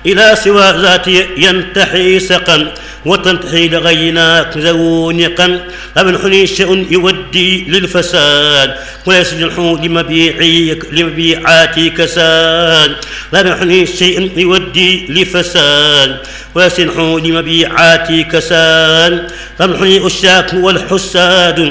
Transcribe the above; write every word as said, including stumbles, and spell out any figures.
إلى سوى ذاتي ينتحي سقا وتنتحي لغيناك ذونقا لا منحني شيء يودي للفساد ولا يسجنح لمبيعي لمبيعاتي كساد لا منحني شيء يودي لفساد ولا يسجنح لمبيعاتي كساد لا منحني الشاك والحساد